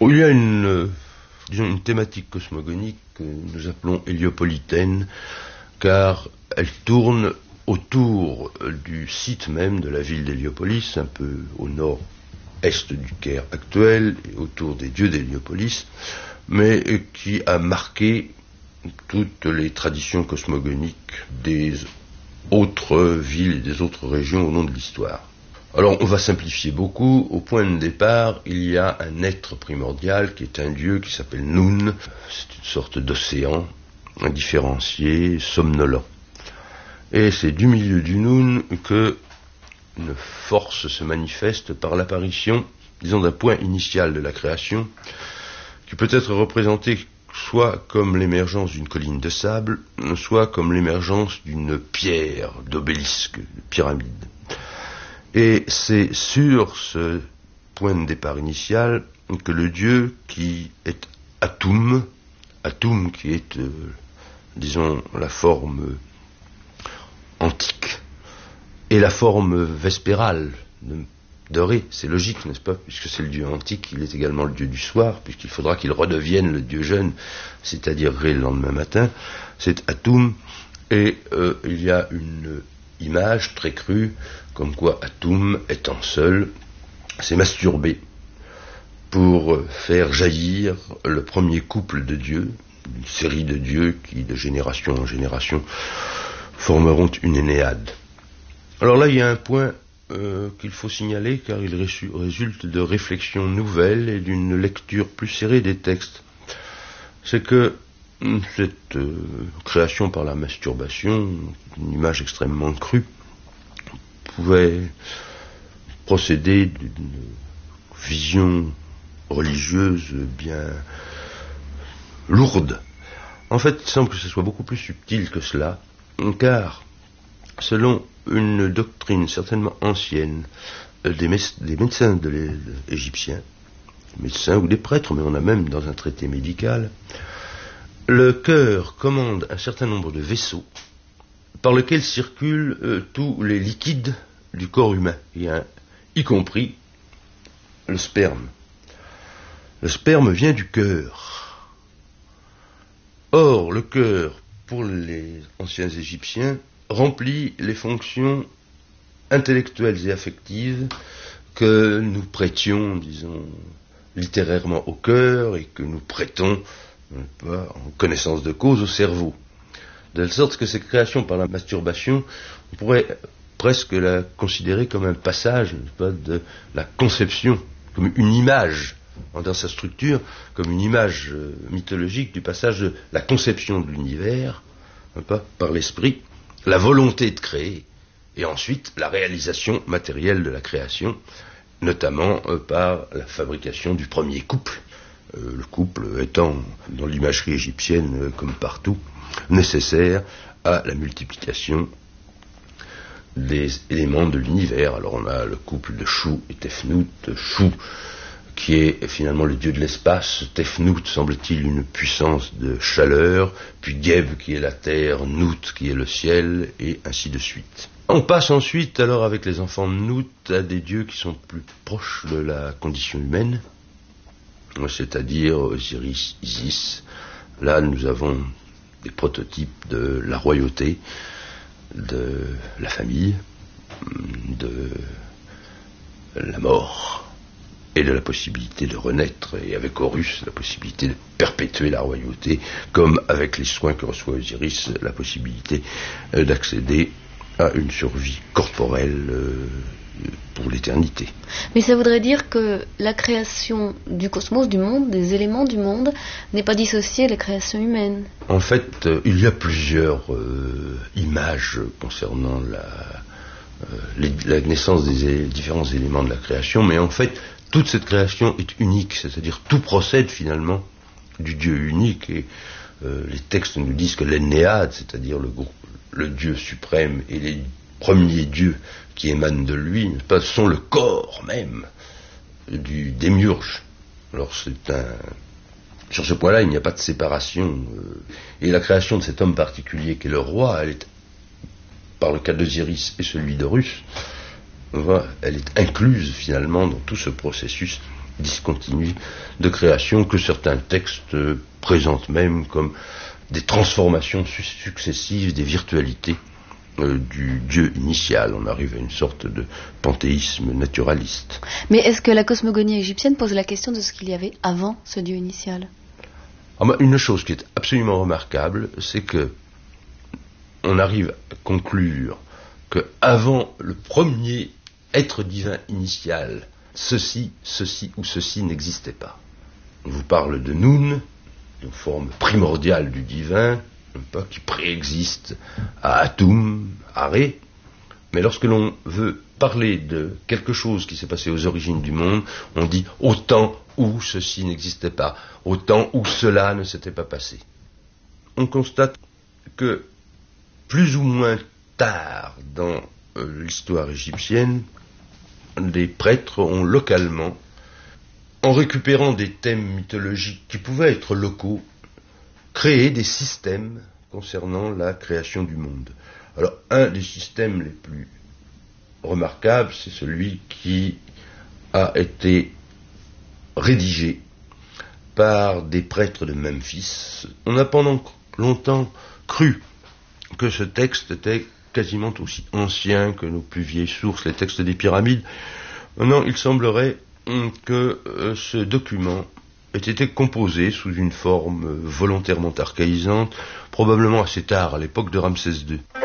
Il y a une thématique cosmogonique que nous appelons héliopolitaine, car elle tourne autour du site même de la ville d'Héliopolis, un peu au nord-est du Caire actuel, et autour des dieux d'Héliopolis, mais qui a marqué toutes les traditions cosmogoniques des autres villes et des autres régions au long de l'histoire. Alors on va simplifier beaucoup. Au point de départ, il y a un être primordial qui est un dieu qui s'appelle Nun. C'est une sorte d'océan indifférencié, somnolent. Et c'est du milieu du Nun que une force se manifeste par l'apparition, disons, d'un point initial de la création, qui peut être représenté soit comme l'émergence d'une colline de sable, soit comme l'émergence d'une pierre, d'obélisque, de pyramide. Et c'est sur ce point de départ initial que le dieu qui est Atum qui est, disons, la forme antique, et la forme vespérale de Ré, c'est logique, n'est-ce pas, puisque c'est le dieu antique, il est également le dieu du soir, puisqu'il faudra qu'il redevienne le dieu jeune, c'est-à-dire Ré le lendemain matin, c'est Atum, et il y a une image très crue, comme quoi Atum, étant seul, s'est masturbé pour faire jaillir le premier couple de dieux, une série de dieux qui, de génération en génération, formeront une Énéade. Alors là, il y a un point qu'il faut signaler, car il résulte de réflexions nouvelles et d'une lecture plus serrée des textes. C'est que cette création par la masturbation, une image extrêmement crue, pouvait procéder d'une vision religieuse bien lourde. En fait, il semble que ce soit beaucoup plus subtil que cela, car selon une doctrine certainement ancienne des médecins égyptiens, médecins ou des prêtres, mais on a même dans un traité médical, le cœur commande un certain nombre de vaisseaux par lesquels circulent tous les liquides du corps humain, y compris le sperme. Le sperme vient du cœur. Or, le cœur, pour les anciens Égyptiens, remplit les fonctions intellectuelles et affectives que nous prêtions, disons, littérairement au cœur et que nous prêtons en connaissance de cause au cerveau. De sorte que cette création par la masturbation, on pourrait presque la considérer comme un passage, n'est-ce pas, de la conception, comme une image, dans sa structure, comme une image mythologique du passage de la conception de l'univers, n'est-ce pas, par l'esprit, la volonté de créer, et ensuite la réalisation matérielle de la création, notamment par la fabrication du premier couple, le couple étant, dans l'imagerie égyptienne comme partout, nécessaire à la multiplication des éléments de l'univers. Alors on a le couple de Chou et Tefnout, Chou qui est finalement le dieu de l'espace, Tefnout semble-t-il une puissance de chaleur, puis Geb qui est la terre, Nout qui est le ciel, et ainsi de suite. On passe ensuite alors avec les enfants de Nout à des dieux qui sont plus proches de la condition humaine, c'est-à-dire Osiris, Isis. Là nous avons des prototypes de la royauté, de la famille, de la mort et de la possibilité de renaître, et avec Horus la possibilité de perpétuer la royauté, comme avec les soins que reçoit Osiris, la possibilité d'accéder à une survie corporelle pour l'éternité. Mais ça voudrait dire que la création du cosmos, du monde, des éléments du monde, n'est pas dissociée de la création humaine. En fait, il y a plusieurs images concernant la naissance des différents éléments de la création, mais en fait, toute cette création est unique, c'est-à-dire tout procède finalement du Dieu unique, et les textes nous disent que l'Ennéade, c'est-à-dire le Dieu suprême et les premiers dieux qui émanent de lui, sont le corps même du démiurge. Alors sur ce point-là, il n'y a pas de séparation, et la création de cet homme particulier qui est le roi, elle est, par le cas d'Osiris et celui d'Horus, elle est incluse finalement dans tout ce processus discontinue de création que certains textes présentent même comme des transformations successives des virtualités du Dieu initial. On arrive à une sorte de panthéisme naturaliste. Mais est-ce que la cosmogonie égyptienne pose la question de ce qu'il y avait avant ce Dieu initial ? Une chose qui est absolument remarquable, c'est que on arrive à conclure que avant le premier être divin initial, ceci ou ceci n'existait pas. On vous parle de Nun, une forme primordiale du divin, qui préexiste à Atum, à Ré, mais lorsque l'on veut parler de quelque chose qui s'est passé aux origines du monde, on dit au temps où ceci n'existait pas, au temps où cela ne s'était pas passé. On constate que plus ou moins tard dans l'histoire égyptienne, les prêtres ont localement, en récupérant des thèmes mythologiques qui pouvaient être locaux, créé des systèmes concernant la création du monde. Alors, un des systèmes les plus remarquables, c'est celui qui a été rédigé par des prêtres de Memphis. On a pendant longtemps cru que ce texte était quasiment aussi ancien que nos plus vieilles sources, les textes des pyramides. Maintenant, il semblerait que ce document ait été composé sous une forme volontairement archaïsante, probablement assez tard, à l'époque de Ramsès II.